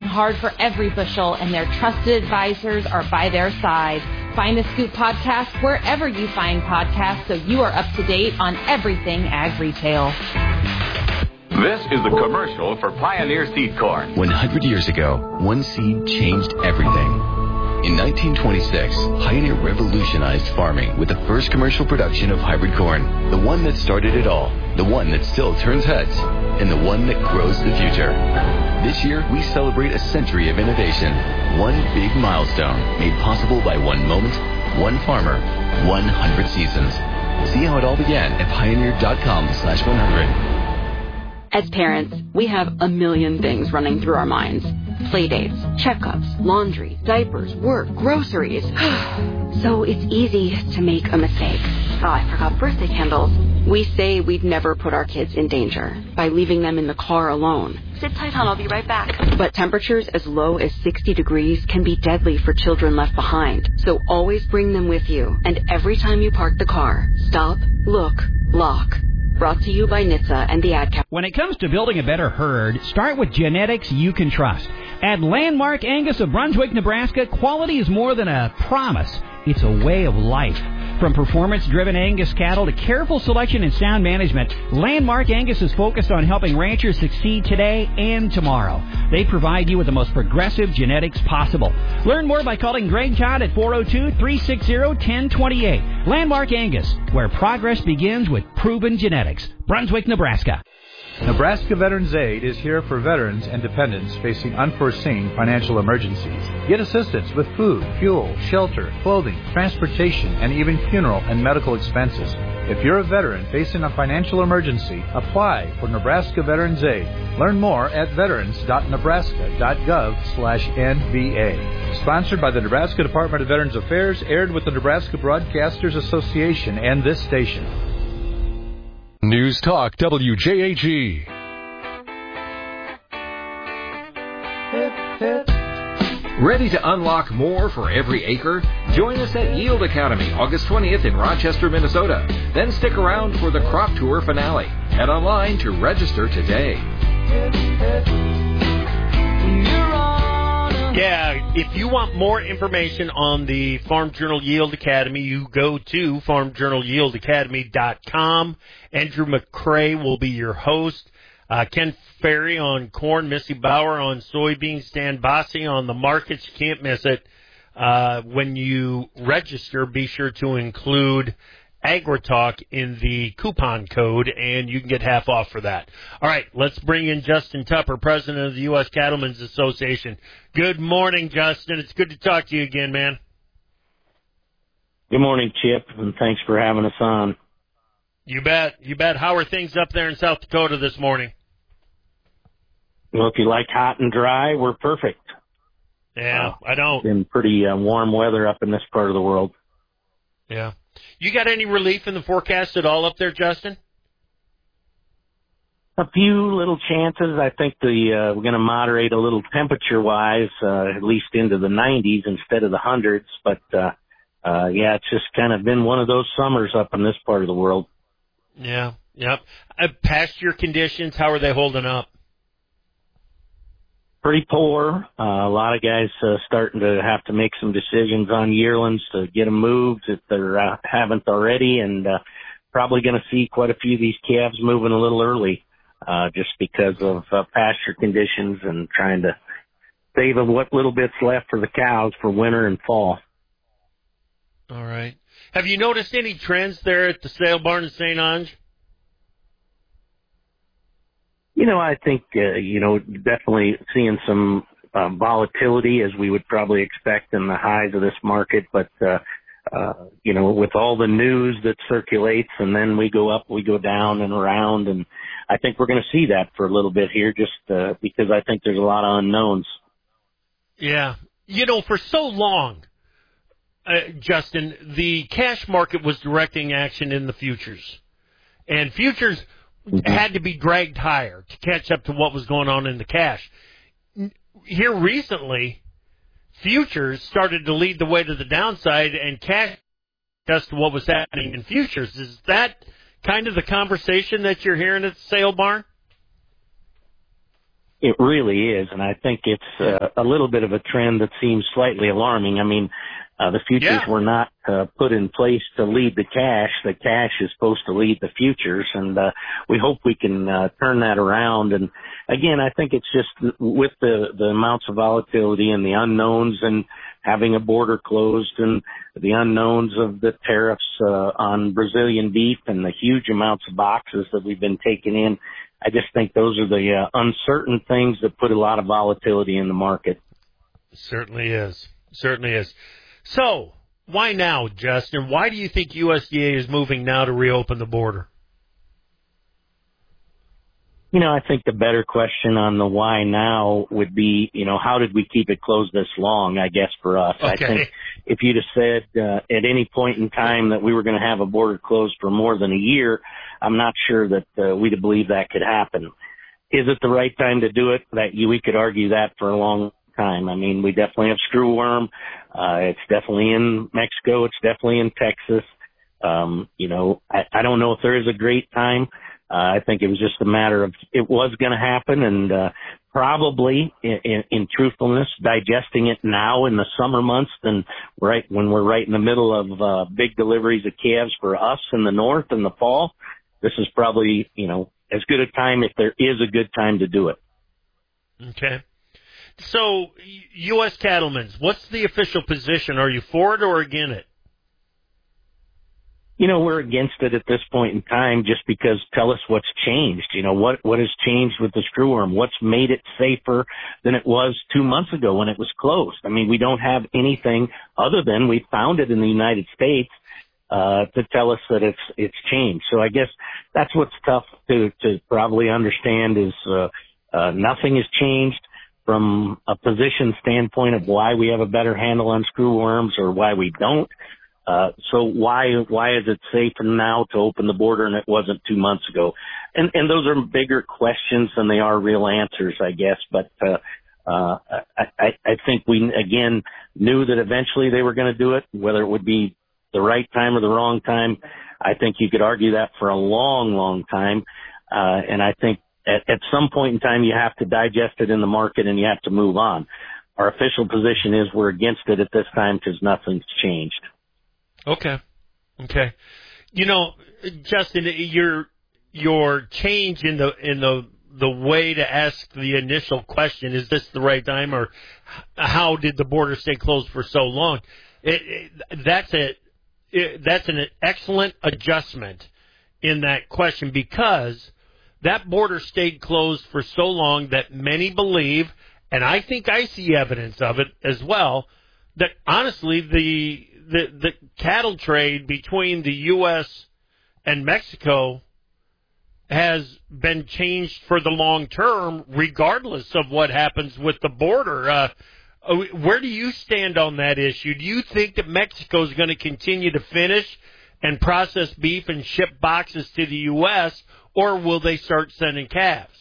hard for every bushel, and their trusted advisors are by their side. Find the Scoop Podcast wherever you find podcasts so you are up to date on everything ag retail. This is the commercial for Pioneer Seed Corn. 100 years ago, one seed changed everything. In 1926, Pioneer revolutionized farming with the first commercial production of hybrid corn. The one that started it all, the one that still turns heads, and the one that grows the future. This year, we celebrate a century of innovation. One big milestone made possible by one moment, one farmer, 100 seasons. See how it all began at pioneer.com/100. As parents, we have a million things running through our minds. Playdates, checkups, laundry, diapers, work, groceries. So it's easy to make a mistake. Oh, I forgot birthday candles. We say we'd never put our kids in danger by leaving them in the car alone. Sit tight, hon, I'll be right back. But temperatures as low as 60 degrees can be deadly for children left behind. So always bring them with you. And every time you park the car, stop, look, lock. Brought to you by NHTSA and the Ad Council. When it comes to building a better herd, start with genetics you can trust. At Landmark Angus of Brunswick, Nebraska, quality is more than a promise. It's a way of life. From performance-driven Angus cattle to careful selection and sound management, Landmark Angus is focused on helping ranchers succeed today and tomorrow. They provide you with the most progressive genetics possible. Learn more by calling Greg Todd at 402-360-1028. Landmark Angus, where progress begins with proven genetics. Brunswick, Nebraska. Nebraska Veterans Aid is here for veterans and dependents facing unforeseen financial emergencies. Get assistance with food, fuel, shelter, clothing, transportation, and even funeral and medical expenses. If you're a veteran facing a financial emergency, apply for Nebraska Veterans Aid. Learn more at veterans.nebraska.gov/NVA. Sponsored by the Nebraska Department of Veterans Affairs, aired with the Nebraska Broadcasters Association and this station. News Talk WJAG. Ready to unlock more for every acre? Join us at Yield Academy August 20th in Rochester, Minnesota. Then stick around for the Crop Tour finale. Head online to register today. Yeah, if you want more information on the Farm Journal Yield Academy, you go to farmjournalyieldacademy.com. Andrew McCrae will be your host. Ken Ferry on corn, Missy Bauer on soybeans, Stan Bossi on the markets. You can't miss it. When you register, be sure to include AgriTalk in the coupon code, and you can get half off for that. All right, let's bring in Justin Tupper, president of the U.S. Cattlemen's Association. Good morning, Justin. It's good to talk to you again, man. Good morning, Chip, and thanks for having us on. You bet. You bet. How are things up there in South Dakota this morning? Well, if you like hot and dry, we're perfect. Yeah, I don't. It's been pretty warm weather up in this part of the world. Yeah. You got any relief in the forecast at all up there, Justin? A few little chances. I think we're going to moderate a little temperature-wise, at least into the 90s instead of the hundreds. But, yeah, it's just kind of been one of those summers up in this part of the world. Yeah, yep. Pasture conditions, how are they holding up? Pretty poor. A lot of guys starting to have to make some decisions on yearlings to get them moved if they haven't already, and probably going to see quite a few of these calves moving a little early just because of pasture conditions and trying to save what little bit's left for the cows for winter and fall. All right. Have you noticed any trends there at the sale barn in St. Ange? You know, I think, definitely seeing some volatility as we would probably expect in the highs of this market. But, with all the news that circulates and then we go up, we go down and around. And I think we're going to see that for a little bit here just because I think there's a lot of unknowns. Yeah. For so long, Justin, the cash market was directing action in the futures. And futures had to be dragged higher to catch up to what was going on in the cash. Here recently, futures started to lead the way to the downside, and cash just to what was happening in futures. Is that kind of the conversation that you're hearing at the sale barn? It really is, and I think it's a little bit of a trend that seems slightly alarming. I mean, the futures were not put in place to lead the cash. The cash is supposed to lead the futures, and we hope we can turn that around. And again, I think it's just with the amounts of volatility and the unknowns and having a border closed and the unknowns of the tariffs on Brazilian beef and the huge amounts of boxes that we've been taking in. I just think those are the uncertain things that put a lot of volatility in the market. Certainly is. Certainly is. So, why now, Justin? Why do you think USDA is moving now to reopen the border? I think the better question on the why now would be, how did we keep it closed this long, I guess, for us. Okay. I think if you'd have said at any point in time that we were going to have a border closed for more than a year, I'm not sure that we'd have believed that could happen. Is it the right time to do it? We could argue that for a long time. I mean, we definitely have screwworm. It's definitely in Mexico. It's definitely in Texas. I don't know if there is a great time. I think it was just a matter of it was going to happen, and probably, in truthfulness, digesting it now in the summer months than right when we're right in the middle of big deliveries of calves for us in the north in the fall. This is probably, as good a time, if there is a good time to do it. Okay. So, U.S. cattlemen, what's the official position? Are you for it or against it? We're against it at this point in time just because tell us what's changed. What has changed with the screwworm? What's made it safer than it was 2 months ago when it was closed? I mean, we don't have anything other than we found it in the United States to tell us that it's changed. So I guess that's what's tough to probably understand is nothing has changed from a position standpoint of why we have a better handle on screwworms or why we don't. So why is it safer now to open the border and it wasn't 2 months ago? And those are bigger questions than they are real answers, I guess. But I think we, again, knew that eventually they were going to do it, whether it would be the right time or the wrong time. I think you could argue that for a long, long time. And I think at some point in time you have to digest it in the market and you have to move on. Our official position is we're against it at this time because nothing's changed. Okay. Justin, your change in the way to ask the initial question, is this the right time, or how did the border stay closed for so long? That's an excellent adjustment in that question, because that border stayed closed for so long that many believe, and I think I see evidence of it as well, that honestly the cattle trade between the U.S. and Mexico has been changed for the long term, regardless of what happens with the border. Where do you stand on that issue? Do you think that Mexico is going to continue to finish and process beef and ship boxes to the U.S., or will they start sending calves?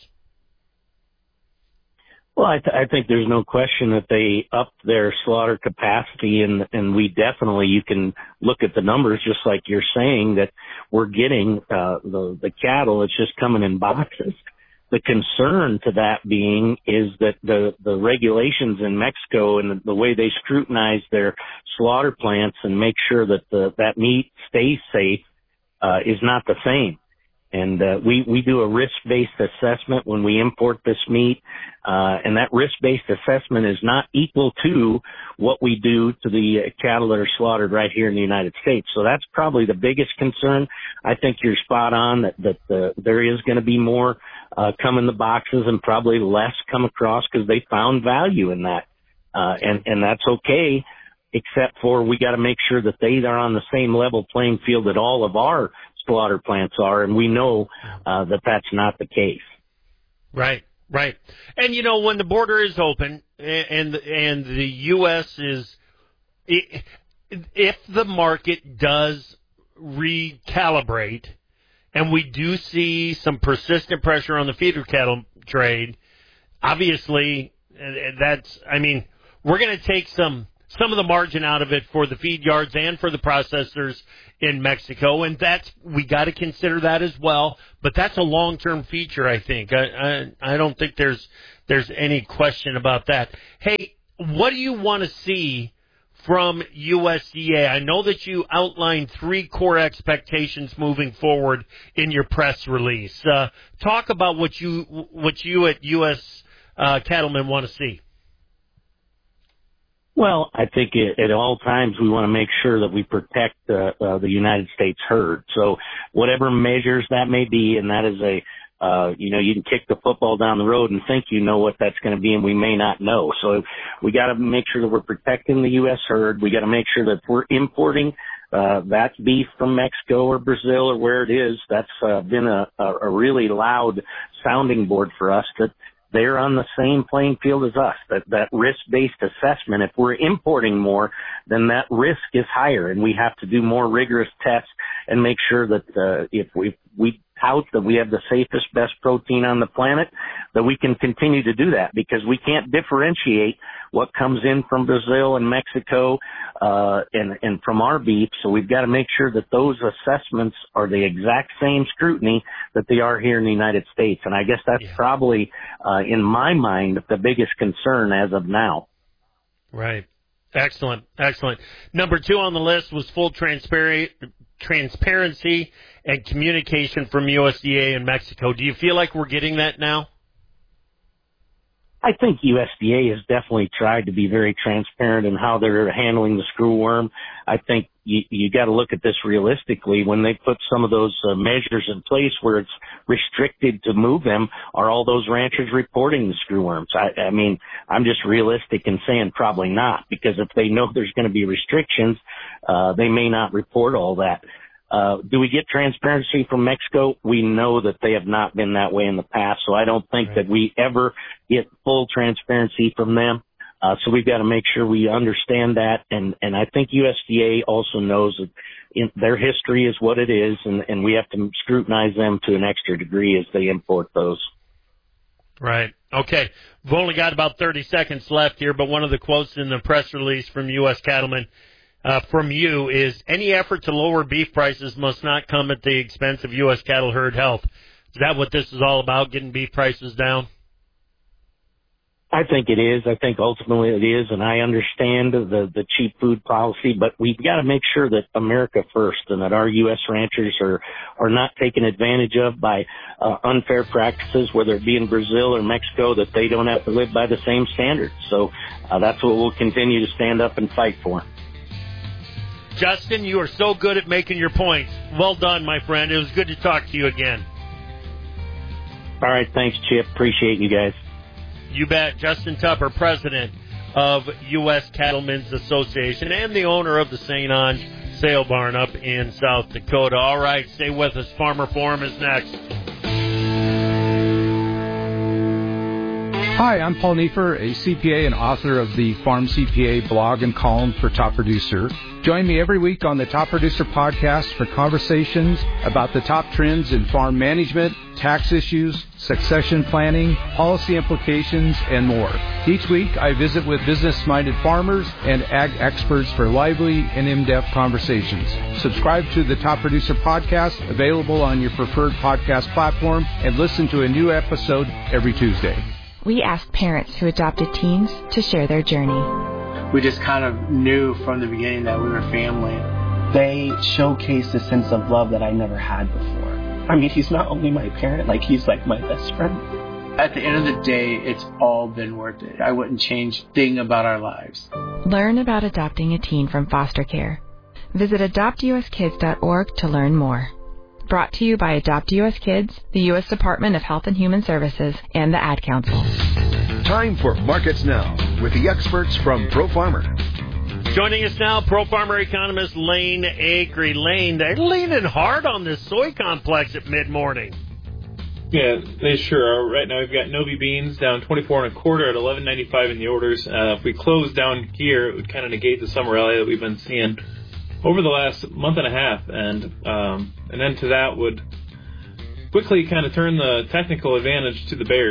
Well, I think there's no question that they upped their slaughter capacity, and we definitely, you can look at the numbers just like you're saying, that we're getting the cattle. It's just coming in boxes. The concern to that being is that the regulations in Mexico and the way they scrutinize their slaughter plants and make sure that that meat stays safe is not the same. And we do a risk-based assessment when we import this meat, and that risk-based assessment is not equal to what we do to the cattle that are slaughtered right here in the United States. So that's probably the biggest concern. I think you're spot on that there is going to be more come in the boxes and probably less come across because they found value in that, and that's okay. Except for we got to make sure that they are on the same level playing field that all of our slaughter plants are, and we know that that's not the case. Right. And when the border is open and the U.S. is, if the market does recalibrate, and we do see some persistent pressure on the feeder cattle trade, obviously we're going to take some some of the margin out of it for the feed yards and for the processors in Mexico, and we got to consider that as well. But that's a long-term feature, I think. I don't think there's any question about that. Hey, what do you want to see from USDA? I know that you outlined 3 core expectations moving forward in your press release. Talk about what you at U.S. Cattlemen want to see. Well, I think at all times we want to make sure that we protect the United States herd. So whatever measures that may be, and that is you can kick the football down the road and think you know what that's going to be, and we may not know. So we got to make sure that we're protecting the U.S. herd. We got to make sure that if we're importing that beef from Mexico or Brazil or where it is, that's been a really loud sounding board for us that they're on the same playing field as us, that risk-based assessment. If we're importing more, then that risk is higher, and we have to do more rigorous tests and make sure that if we tout that we have the safest, best protein on the planet, that we can continue to do that, because we can't differentiate what comes in from Brazil and Mexico and from our beef. So we've got to make sure that those assessments are the exact same scrutiny that they are here in the United States. And I guess that's probably, in my mind, the biggest concern as of now. Right. Excellent. Number 2 on the list was full transparency and communication from USDA in Mexico. Do you feel like we're getting that now? I think USDA has definitely tried to be very transparent in how they're handling the screwworm. I think you got to look at this realistically. When they put some of those measures in place where it's restricted to move them, are all those ranchers reporting the screwworms? I mean, I'm just realistic in saying probably not, because if they know there's going to be restrictions, they may not report all that. Do we get transparency from Mexico? We know that they have not been that way in the past, so I don't think that we ever get full transparency from them. So we've got to make sure we understand that, and I think USDA also knows that their history is what it is, and we have to scrutinize them to an extra degree as they import those. Right. Okay. We've only got about 30 seconds left here, but one of the quotes in the press release from U.S. Cattlemen from you is, any effort to lower beef prices must not come at the expense of U.S. cattle herd health. Is that what this is all about, getting beef prices down? I think it is. I think ultimately it is, and I understand the cheap food policy, but we've got to make sure that America first, and that our U.S. ranchers are not taken advantage of by unfair practices, whether it be in Brazil or Mexico, that they don't have to live by the same standards. So that's what we'll continue to stand up and fight for. Justin, you are so good at making your points. Well done, my friend. It was good to talk to you again. All right. Thanks, Chip. Appreciate you guys. You bet. Justin Tupper, president of U.S. Cattlemen's Association and the owner of the St. Ange Sale Barn up in South Dakota. All right. Stay with us. Farmer Forum is next. Hi, I'm Paul Neiffer, a CPA and author of the Farm CPA blog and column for Top Producer. Join me every week on the Top Producer podcast for conversations about the top trends in farm management, tax issues, succession planning, policy implications, and more. Each week, I visit with business-minded farmers and ag experts for lively and in-depth conversations. Subscribe to the Top Producer podcast, available on your preferred podcast platform, and listen to a new episode every Tuesday. We asked parents who adopted teens to share their journey. We just kind of knew from the beginning that we were family. They showcased a sense of love that I never had before. I mean, he's not only my parent, he's like my best friend. At the end of the day, it's all been worth it. I wouldn't change a thing about our lives. Learn about adopting a teen from foster care. Visit adoptuskids.org to learn more. Brought to you by Adopt U.S. Kids, the U.S. Department of Health and Human Services, and the Ad Council. Time for Markets Now with the experts from Pro Farmer. Joining us now, Pro Farmer economist Lane Acree. Lane, they're leaning hard on this soy complex at mid-morning. Yeah, they sure are. Right now we've got Novi beans down 24 1/4 at 11.95 in the orders. If we close down here, it would kind of negate the summer rally that we've been seeing over the last month and a half, and then to that would quickly kind of turn the technical advantage to the bears.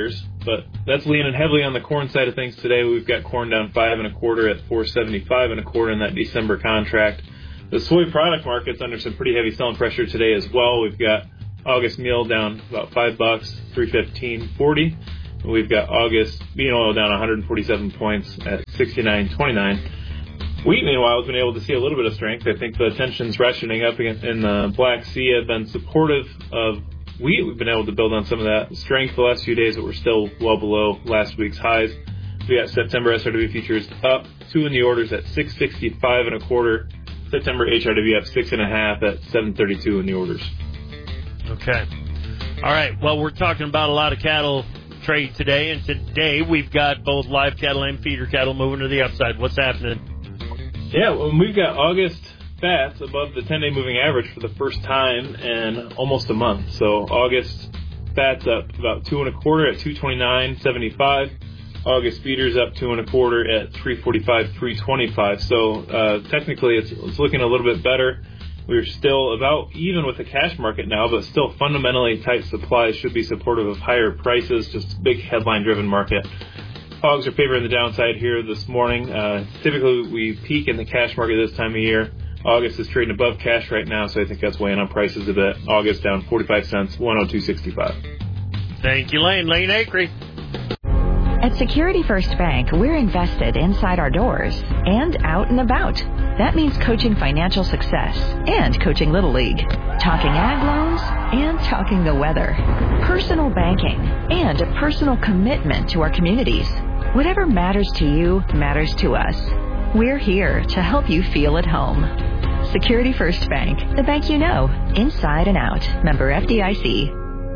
but that's leaning heavily on the corn side of things today. We've got corn down 5 1/4 at $4.75 1/4 in that December contract. The soy product market's under some pretty heavy selling pressure today as well. We've got August meal down about $5, $3.15.40. We've got August bean oil down 147 points at 69.29. Wheat, meanwhile, has been able to see a little bit of strength. I think the tensions rationing up in the Black Sea have been supportive of wheat. We've been able to build on some of that strength the last few days, but we're still well below last week's highs. We got September SRW futures up 2 in the orders at 665 1/4. September HRW up 6.5 at 732 in the orders. Okay. All right. Well, we're talking about a lot of cattle trade today, and today we've got both live cattle and feeder cattle moving to the upside. What's happening? Yeah, well, we've got August fats above the 10-day moving average for the first time in almost a month. So August fats up about 2 1/4 at 229.75. August feeders up 2 1/4 at 345, 325. So technically, it's looking a little bit better. We're still about even with the cash market now, but still fundamentally tight supplies should be supportive of higher prices. Just a big headline-driven market. Hogs are favoring the downside here this morning. Typically, we peak in the cash market this time of year. August is trading above cash right now, so I think that's weighing on prices a bit. August down 45 cents, 102.65. Thank you, Lane. Lane Acree. At Security First Bank, we're invested inside our doors and out and about. That means coaching financial success and coaching Little League, talking ag loans and talking the weather, personal banking, and a personal commitment to our communities. Whatever matters to you matters to us. We're here to help you feel at home. Security First Bank, the bank you know, inside and out. Member FDIC.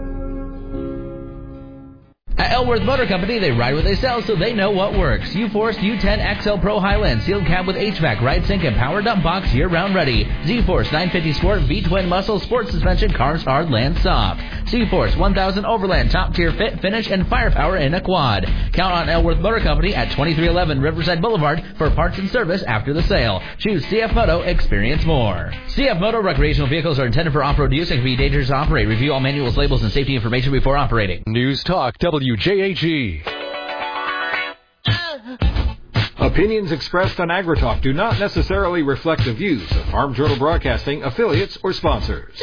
At Elworth Motor Company, they ride what they sell, so they know what works. U-Force U10 XL Pro Highland, sealed cab with HVAC, ride sync, and power dump box year-round ready. Z-Force 950 Sport, V-Twin Muscle, sport suspension, cars hard, land soft. C-Force 1000 Overland, top-tier fit, finish, and firepower in a quad. Count on Elworth Motor Company at 2311 Riverside Boulevard for parts and service after the sale. Choose CF Moto, experience more. CF Moto recreational vehicles are intended for off-road use and can be dangerous to operate. Review all manuals, labels, and safety information before operating. News Talk WJAG. Opinions expressed on AgriTalk do not necessarily reflect the views of Farm Journal Broadcasting, affiliates, or sponsors.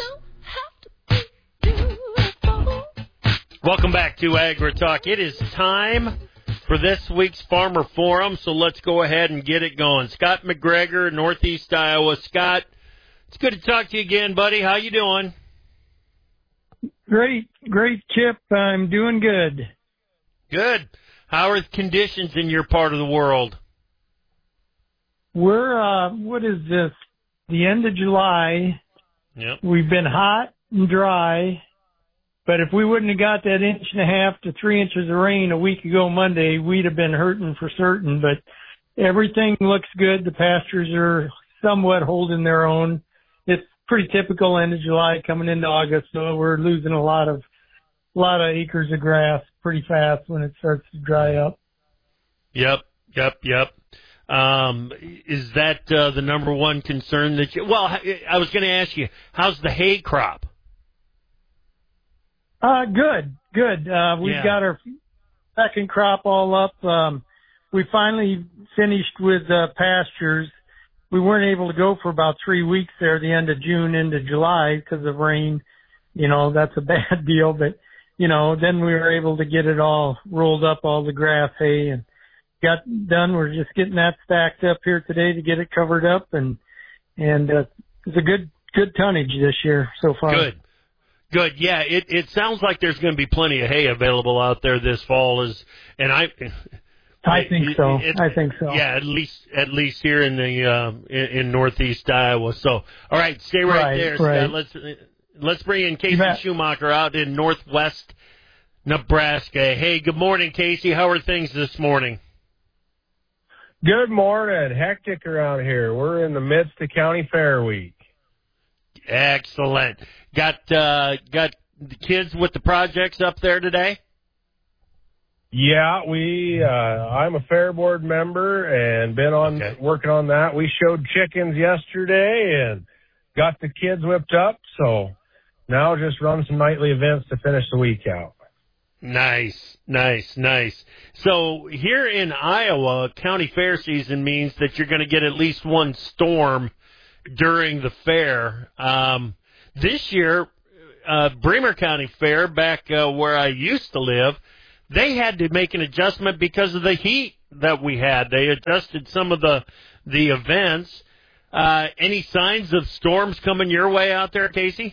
Welcome back to AgriTalk. It is time for this week's Farmer Forum, so let's go ahead and get it going. Scott McGregor, Northeast Iowa. Scott, it's good to talk to you again, buddy. How you doing? Great, Chip. I'm doing good. Good. How are the conditions in your part of the world? We're, what is this? The end of July. Yep. We've been hot and dry, but if we wouldn't have got that 1.5 to 3 inches of rain a week ago Monday, we'd have been hurting for certain, but everything looks good. The pastures are somewhat holding their own. It's pretty typical end of July coming into August, so we're losing a lot of acres of grass pretty fast when it starts to dry up. Yep. Is that the number one concern that you? Well, I was going to ask you, how's the hay crop? Good. We've got our second crop all up. We finally finished with pastures. We weren't able to go for about 3 weeks there, the end of June into July because of rain. That's a bad deal, but then we were able to get it all rolled up, all the grass hay, and got done. We're just getting that stacked up here today to get it covered up, and it's a good tonnage this year so far. Good. Yeah, it sounds like there's going to be plenty of hay available out there this fall. I think so. Yeah, at least here in the in Northeast Iowa. So, all right, stay right there, Scott. Let's bring in Casey Schumacher out in Northwest Nebraska. Hey, good morning, Casey. How are things this morning? Good morning. Hectic around here. We're in the midst of County Fair Week. Excellent. Got the kids with the projects up there today? Yeah, I'm a Fair Board member and been working on that. We showed chickens yesterday and got the kids whipped up, so now just run some nightly events to finish the week out. Nice. So here in Iowa, county fair season means that you're going to get at least one storm during the fair. This year, Bremer County Fair, back where I used to live, they had to make an adjustment because of the heat that we had. They adjusted some of the events. Any signs of storms coming your way out there, Casey?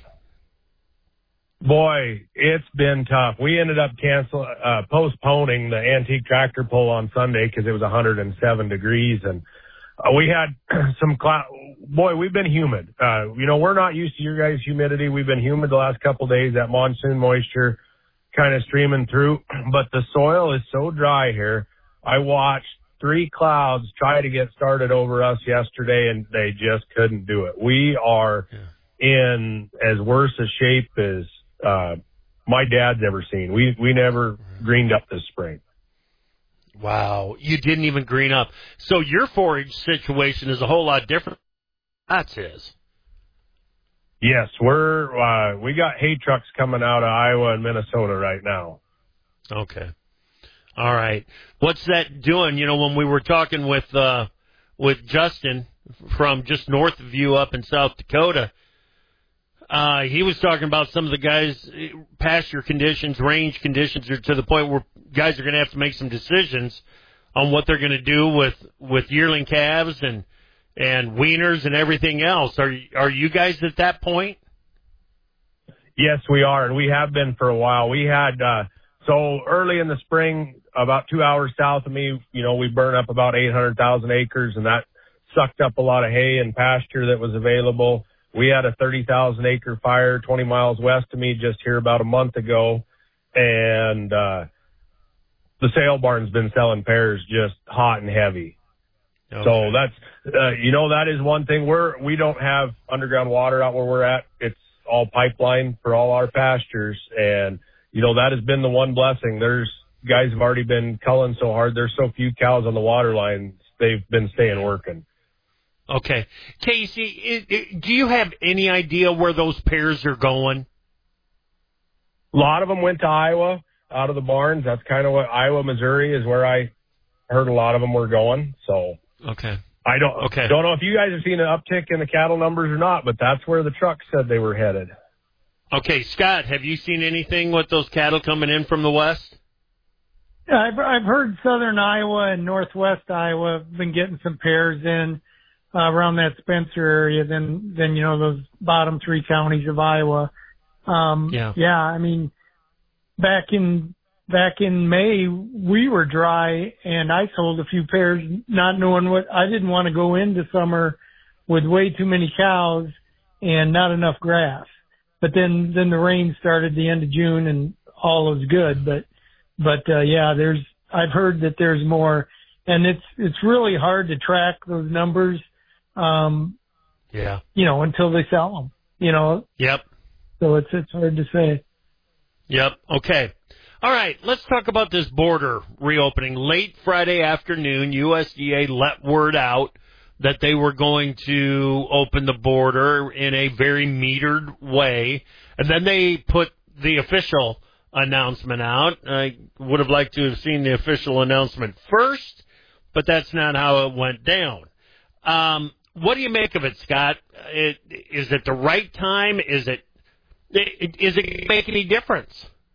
Boy, it's been tough. We ended up postponing the antique tractor pull on Sunday because it was 107 degrees, and we had some cloud. Boy, we've been humid. We're not used to your guys' humidity. We've been humid the last couple of days. That monsoon moisture kind of streaming through, but the soil is so dry here. I watched 3 clouds try to get started over us yesterday, and they just couldn't do it. We are in as worse a shape as my dad's ever seen. We never greened up this spring. Wow, you didn't even green up. So your forage situation is a whole lot different. That's his. Yes, we got hay trucks coming out of Iowa and Minnesota right now. Okay. All right. What's that doing? When we were talking with Justin from just north of you up in South Dakota, he was talking about some of the guys' pasture conditions, range conditions, are to the point where guys are going to have to make some decisions on what they're going to do with yearling calves and weaners and everything else. Are you guys at that point? Yes, we are, and we have been for a while. We had so early in the spring, about 2 hours south of me, we burned up about 800,000 acres, and that sucked up a lot of hay and pasture that was available. We had a 30,000 acre fire 20 miles west of me just here about a month ago, and the sale barn's been selling pears just hot and heavy. Okay. So that's, that is one thing. We don't have underground water out where we're at. It's all pipeline for all our pastures. And, that has been the one blessing. There's guys have already been culling so hard. There's so few cows on the water lines. They've been staying working. Okay. Casey, do you have any idea where those pears are going? A lot of them went to Iowa out of the barns. That's kind of what Iowa, Missouri is where I heard a lot of them were going. So. Okay. I don't know if you guys have seen an uptick in the cattle numbers or not, but that's where the truck said they were headed. Okay, Scott, have you seen anything with those cattle coming in from the west? Yeah, I've heard southern Iowa and northwest Iowa have been getting some pairs in around that Spencer area than those bottom 3 counties of Iowa. Yeah, I mean, back in May, we were dry, and I sold a few pairs, not knowing I didn't want to go into summer with way too many cows and not enough grass. But then the rain started the end of June, and all was good. But I've heard that there's more, and it's really hard to track those numbers. Until they sell them. Yep. So it's hard to say. Yep. Okay. All right, let's talk about this border reopening. Late Friday afternoon, USDA let word out that they were going to open the border in a very metered way, and then they put the official announcement out. I would have liked to have seen the official announcement first, but that's not how it went down. What do you make of it, Scott? Is it the right time? Is it going to make any difference?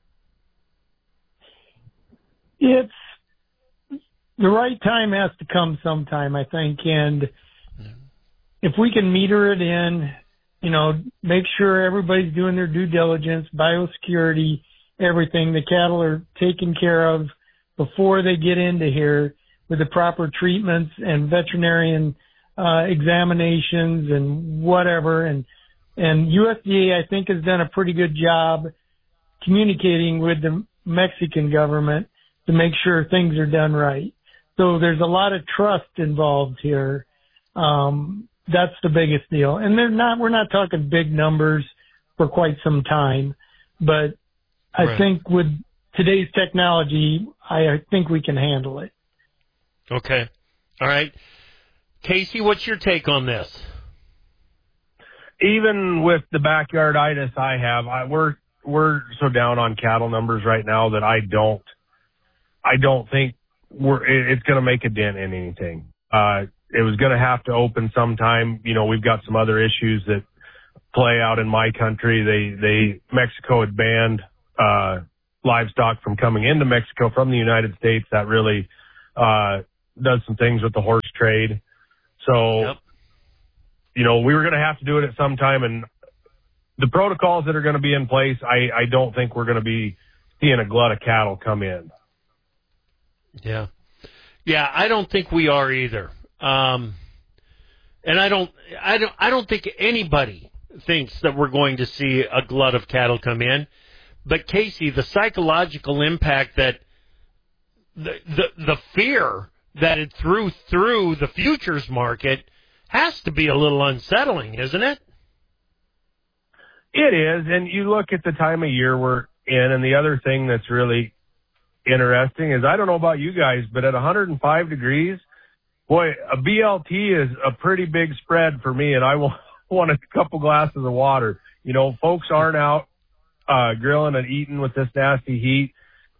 It's the right time has to come sometime, I think. And if we can meter it in, make sure everybody's doing their due diligence, biosecurity, everything. The cattle are taken care of before they get into here with the proper treatments and veterinarian examinations and whatever. And USDA, I think, has done a pretty good job communicating with the Mexican government to make sure things are done right. So there's a lot of trust involved here. That's the biggest deal. And we're not talking big numbers for quite some time, but I think with today's technology, I think we can handle it. Okay. All right. Casey, what's your take on this? Even with the backyarditis I have, we're so down on cattle numbers right now that I don't think it's going to make a dent in anything. It was going to have to open sometime. You know, we've got some other issues that play out in my country. Mexico had banned livestock from coming into Mexico from the United States. That really does some things with the horse trade. So, you know, we were going to have to do it at some time, and the protocols that are going to be in place, I don't think we're going to be seeing a glut of cattle come in. Yeah. Yeah, I don't think we are either. And I don't think anybody thinks that we're going to see a glut of cattle come in. But Casey, the psychological impact that the fear that it threw through the futures market has to be a little unsettling, isn't it? It is, and you look at the time of year we're in, and the other thing that's really interesting is, I don't know about you guys, but at 105 degrees, boy, a BLT is a pretty big spread for me, and I want a couple glasses of water. You know, folks aren't out grilling and eating with this nasty heat,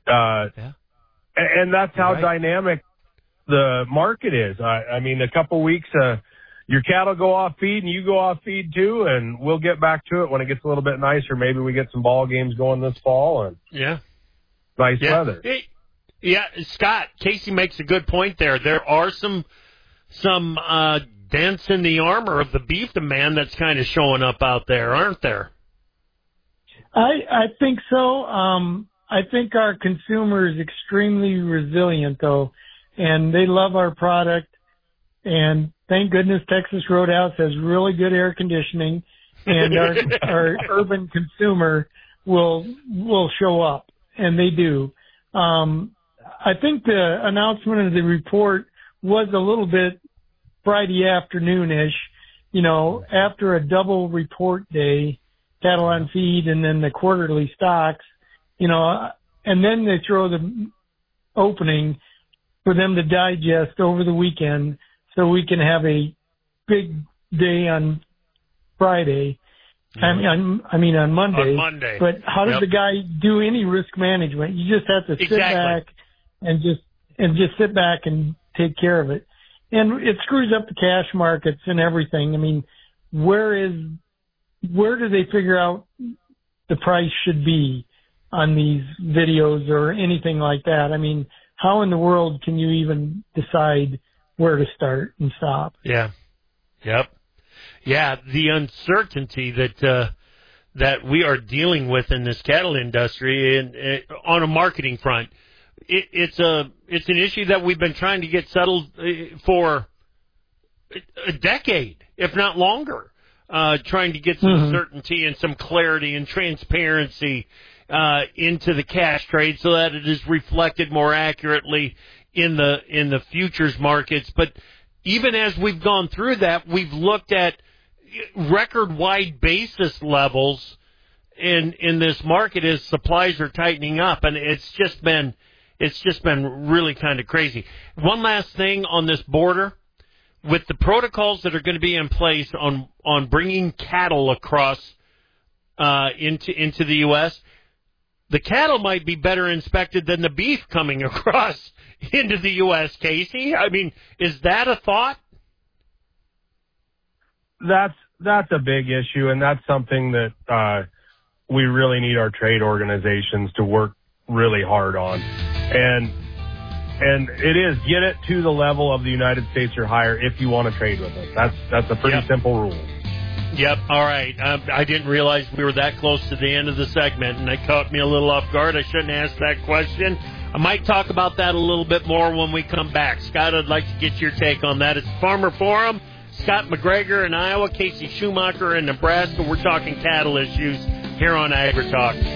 and that's how dynamic the market is. I mean, a couple weeks, your cattle go off feed and you go off feed too, and we'll get back to it when it gets a little bit nicer. Maybe we get some ball games going this fall and nice weather. Scott, Casey makes a good point there. There are some dents in the armor of the beef demand that's kind of showing up out there, aren't there? I think so. I think our consumer is extremely resilient, though, and they love our product. And thank goodness Texas Roadhouse has really good air conditioning, and our urban consumer will show up, and they do. I think the announcement of the report was a little bit Friday afternoon-ish, you know, after a double report day, cattle on feed and then the quarterly stocks, you know, and then they throw the opening for them to digest over the weekend so we can have a big day on Friday. I mean on Monday. On Monday. But how does the guy do any risk management? You just have to sit back and just sit back and take care of it. And it screws up the cash markets and everything. I mean, where do they figure out the price should be on these videos or anything like that? I mean, how in the world can you even decide where to start and stop? Yeah. Yep. Yeah, the uncertainty that we are dealing with in this cattle industry and on a marketing front, it's an issue that we've been trying to get settled for a decade, if not longer. Trying to get some certainty and some clarity and transparency into the cash trade so that it is reflected more accurately in the futures markets. But even as we've gone through that, we've looked at record-wide basis levels in this market as supplies are tightening up, and it's just been really kind of crazy. One last thing on this border. With the protocols that are going to be in place on bringing cattle across into the U.S., the cattle might be better inspected than the beef coming across into the U.S., Casey. I mean, is that a thought? That's a big issue, and that's something that we really need our trade organizations to work really hard on. And it is, get it to the level of the United States or higher if you want to trade with us. That's a pretty simple rule. Yep. All right. I didn't realize we were that close to the end of the segment, and it caught me a little off guard. I shouldn't ask that question. I might talk about that a little bit more when we come back. Scott, I'd like to get your take on that. It's Farmer Forum. Scott McGregor in Iowa, Casey Schumacher in Nebraska. We're talking cattle issues here on AgriTalk.